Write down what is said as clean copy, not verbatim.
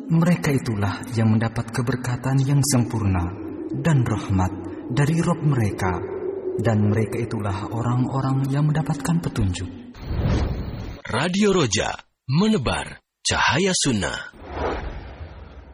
Mereka itulah yang mendapat keberkatan yang sempurna dan rahmat dari Rabb mereka, dan mereka itulah orang-orang yang mendapatkan petunjuk. Radio Roja, menebar cahaya sunnah.